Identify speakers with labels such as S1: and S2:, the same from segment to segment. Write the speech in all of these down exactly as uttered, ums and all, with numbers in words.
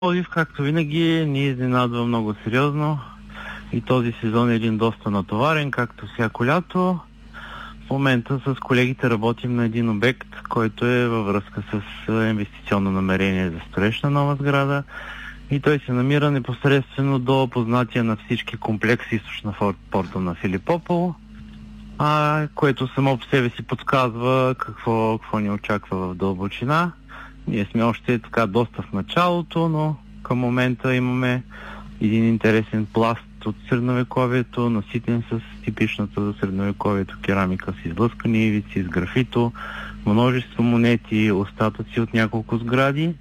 S1: Пловдив, както винаги, ни изненадва много сериозно и този сезон е един доста натоварен, както всяко лято. В момента с колегите работим на един обект, който е във връзка с инвестиционно намерение за строеж на нова сграда и той се намира непосредствено до познатия на всички комплекс източна порта на Филипопол, а, което само по себе си подсказва какво, какво ни очаква в дълбочина. Ние сме още така доста в началото, но към момента имаме един интересен пласт от средновековието, наситен с типичната за средновековието керамика с излъскани ивици, с графито, множество монети, остатъци от няколко сгради.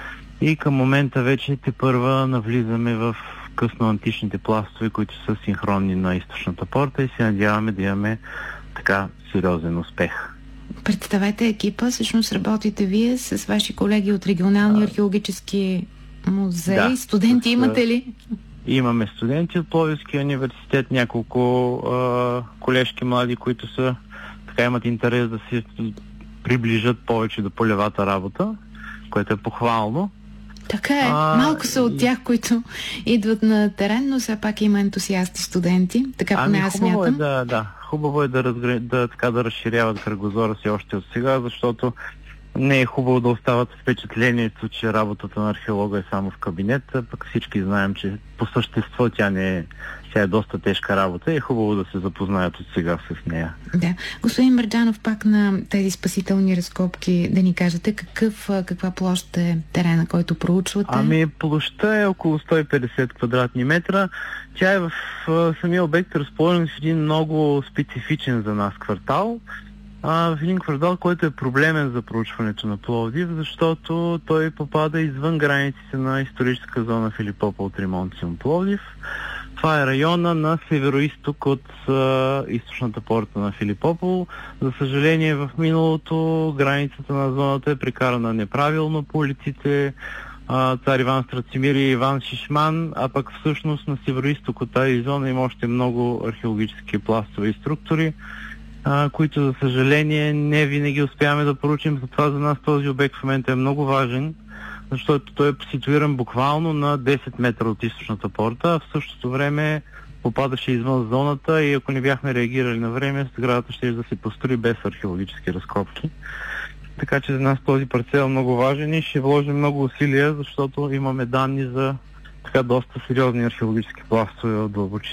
S1: И към момента вече тепърва навлизаме в късно античните пластове, които са синхронни на източната порта и се надяваме да имаме така сериозен успех.
S2: Представете екипа, всъщност работите вие с ваши колеги от регионални археологически музеи. Да, студенти с, имате ли?
S1: Имаме студенти от Пловдивския университет, няколко а, колежки млади, които са така имат интерес да се приближат повече до полевата работа, което е похвално.
S2: Така е. А, Малко са от тях, които идват на терен, но все пак има ентусиасти студенти. Така
S1: ами,
S2: поне аз смятам.
S1: Е да, да. Хубаво е да, разгр... да, така, да разширяват кръгозора си още от сега, защото не е хубаво да остават впечатлението, че работата на археолога е само в кабинета, пък всички знаем, че по същество тя не е, тя е доста тежка работа и е хубаво да се запознаят от сега с нея. Да.
S2: Господин Мерджанов, пак на тези спасителни разкопки да ни кажете какъв, каква площ е терена, който проучвате?
S1: Ами площта е около сто и петдесет квадратни метра. Тя е в в самия обект разположен в един много специфичен за нас квартал. А, в един квартал, който е проблемен за проучването на Пловдив, защото той попада извън границите на историческа зона Филипопол от Ремонтиум Пловдив. Това е района на северо-исток от а, източната порта на Филипопол. За съжаление, в миналото границата на зоната е прекарана неправилно по улиците а, цар Иван Страцимир и Иван Шишман, а пък всъщност на северо-исток от тази зона има още много археологически пластове и структури, Uh, които за съжаление не винаги успяваме да поручим. Затова за нас този обект в момента е много важен, защото той е ситуиран буквално на десет метра от източната порта, а в същото време попадаше извън зоната и ако не бяхме реагирали на време, сградата ще да се построи без археологически разкопки. Така че за нас този парцел е много важен и ще вложим много усилия, защото имаме данни за така доста сериозни археологически пластове в дълбочина.